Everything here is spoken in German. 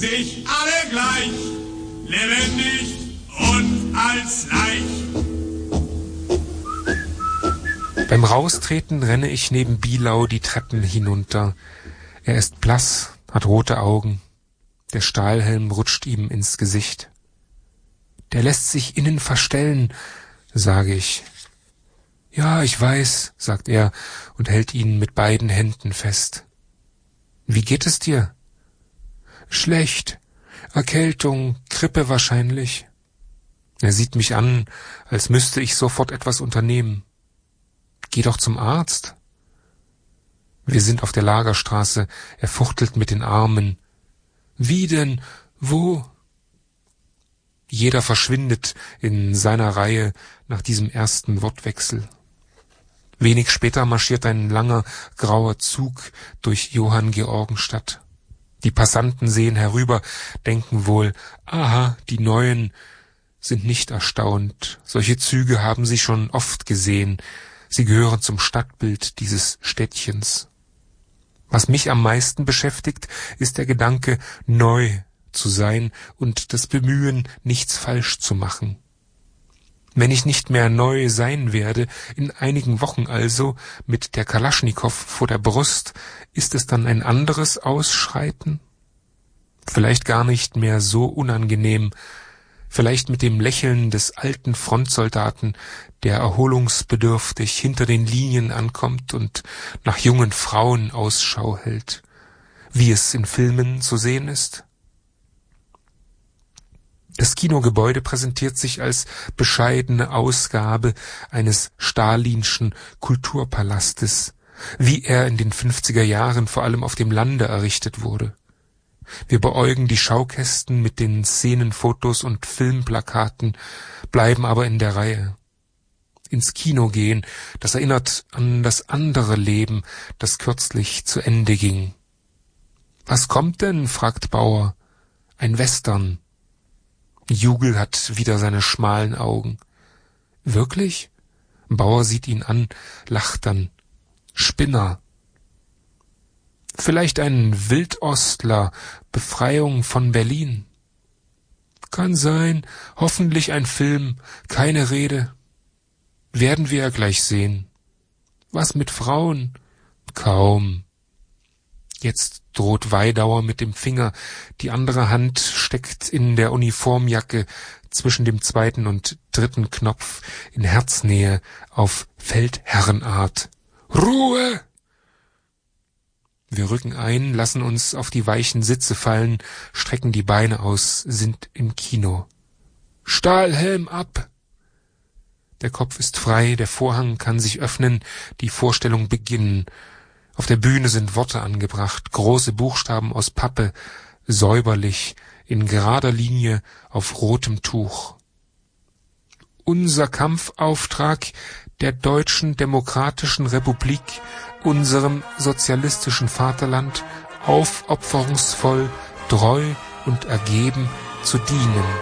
sich alle gleich, lebendig und als Leich. Beim Raustreten renne ich neben Bielau die Treppen hinunter. Er ist blass, hat rote Augen. Der Stahlhelm rutscht ihm ins Gesicht. Der lässt sich innen verstellen, sage ich. Ja, ich weiß, sagt er und hält ihn mit beiden Händen fest. Wie geht es dir? Schlecht. Erkältung, Grippe wahrscheinlich. Er sieht mich an, als müsste ich sofort etwas unternehmen. Geh doch zum Arzt. Wir sind auf der Lagerstraße. Er fuchtelt mit den Armen. Wie denn? Wo? Jeder verschwindet in seiner Reihe nach diesem ersten Wortwechsel. Wenig später marschiert ein langer, grauer Zug durch Johanngeorgenstadt. Die Passanten sehen herüber, denken wohl, aha, die Neuen, sind nicht erstaunt. Solche Züge haben sie schon oft gesehen. Sie gehören zum Stadtbild dieses Städtchens. Was mich am meisten beschäftigt, ist der Gedanke, neu zu sein und das Bemühen, nichts falsch zu machen. Wenn ich nicht mehr neu sein werde, in einigen Wochen also, mit der Kalaschnikow vor der Brust, ist es dann ein anderes Ausschreiten? Vielleicht gar nicht mehr so unangenehm, vielleicht mit dem Lächeln des alten Frontsoldaten, der erholungsbedürftig hinter den Linien ankommt und nach jungen Frauen Ausschau hält, wie es in Filmen zu sehen ist. Das Kinogebäude präsentiert sich als bescheidene Ausgabe eines stalinschen Kulturpalastes, wie er in den 50er Jahren vor allem auf dem Lande errichtet wurde. Wir beäugen die Schaukästen mit den Szenenfotos und Filmplakaten, bleiben aber in der Reihe. Ins Kino gehen, das erinnert an das andere Leben, das kürzlich zu Ende ging. »Was kommt denn?« fragt Bauer. »Ein Western.« Jugel hat wieder seine schmalen Augen. »Wirklich?« Bauer sieht ihn an, lacht dann. »Spinner.« »Vielleicht ein Wildostler, Befreiung von Berlin.« »Kann sein, hoffentlich ein Film, keine Rede.« »Werden wir ja gleich sehen.« »Was mit Frauen?« »Kaum.« Jetzt droht Weidauer mit dem Finger, die andere Hand steckt in der Uniformjacke zwischen dem 2. und 3. Knopf in Herznähe auf Feldherrenart. »Ruhe!« Wir rücken ein, lassen uns auf die weichen Sitze fallen, strecken die Beine aus, sind im Kino. »Stahlhelm ab!« Der Kopf ist frei, der Vorhang kann sich öffnen, die Vorstellung beginnen. Auf der Bühne sind Worte angebracht, große Buchstaben aus Pappe, säuberlich, in gerader Linie auf rotem Tuch. Unser Kampfauftrag der Deutschen Demokratischen Republik, unserem sozialistischen Vaterland, aufopferungsvoll, treu und ergeben zu dienen.